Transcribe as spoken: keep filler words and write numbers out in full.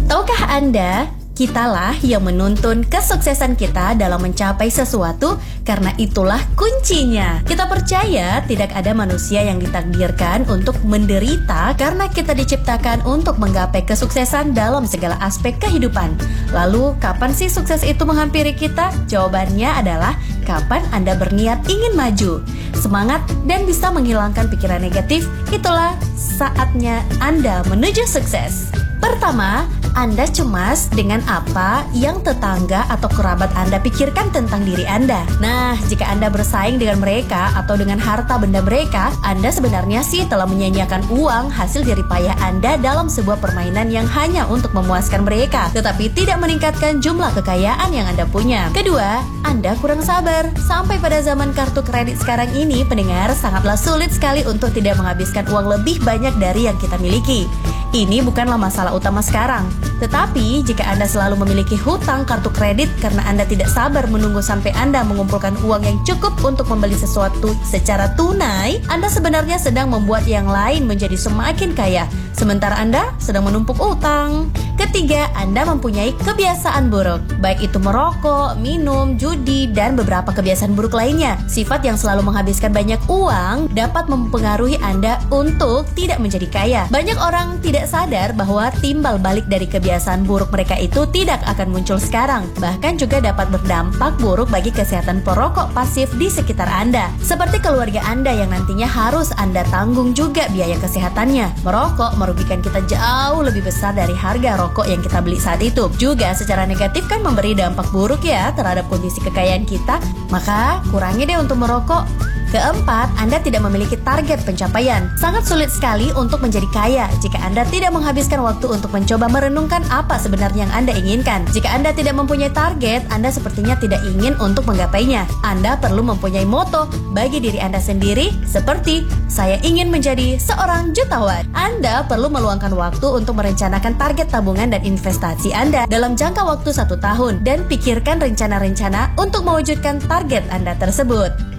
Tahukah Anda, kitalah yang menuntun kesuksesan kita dalam mencapai sesuatu, karena itulah kuncinya. Kita percaya tidak ada manusia yang ditakdirkan untuk menderita karena kita diciptakan untuk menggapai kesuksesan dalam segala aspek kehidupan. Lalu, kapan sih sukses itu menghampiri kita? Jawabannya adalah kapan Anda berniat ingin maju, semangat, dan bisa menghilangkan pikiran negatif. Itulah saatnya Anda menuju sukses. Pertama, Anda cemas dengan apa yang tetangga atau kerabat Anda pikirkan tentang diri Anda. Nah, jika Anda bersaing dengan mereka atau dengan harta benda mereka, Anda sebenarnya sih telah menyia-nyiakan uang hasil jerih payah Anda dalam sebuah permainan yang hanya untuk memuaskan mereka, tetapi tidak meningkatkan jumlah kekayaan yang Anda punya. Kedua, Anda kurang sabar. Sampai pada zaman kartu kredit sekarang ini, pendengar, sangatlah sulit sekali untuk tidak menghabiskan uang lebih banyak dari yang kita miliki. Ini bukanlah masalah utama sekarang. Tetapi, jika Anda selalu memiliki hutang kartu kredit karena Anda tidak sabar menunggu sampai Anda mengumpulkan uang yang cukup untuk membeli sesuatu secara tunai, Anda sebenarnya sedang membuat yang lain menjadi semakin kaya, sementara Anda sedang menumpuk utang. Ketiga, Anda mempunyai kebiasaan buruk, baik itu merokok, minum, judi, dan beberapa kebiasaan buruk lainnya. Sifat yang selalu menghabiskan banyak uang dapat mempengaruhi Anda untuk tidak menjadi kaya. Banyak orang tidak sadar bahwa timbal balik dari kebiasaan buruk mereka itu tidak akan muncul sekarang, bahkan juga dapat berdampak buruk bagi kesehatan perokok pasif di sekitar Anda. Seperti keluarga Anda yang nantinya harus Anda tanggung juga biaya kesehatannya. Merokok merugikan kita jauh lebih besar dari harga rokok yang kita beli saat itu. Juga secara negatif kan memberi dampak buruk ya terhadap kondisi kekayaan kita. Maka kurangi deh untuk merokok. Keempat, Anda tidak memiliki target pencapaian. Sangat sulit sekali untuk menjadi kaya jika Anda tidak menghabiskan waktu untuk mencoba merenungkan apa sebenarnya yang Anda inginkan. Jika Anda tidak mempunyai target, Anda sepertinya tidak ingin untuk menggapainya. Anda perlu mempunyai moto bagi diri Anda sendiri, seperti saya ingin menjadi seorang jutawan. Anda perlu meluangkan waktu untuk merencanakan target tabungan dan investasi Anda dalam jangka waktu satu tahun dan pikirkan rencana-rencana untuk mewujudkan target Anda tersebut.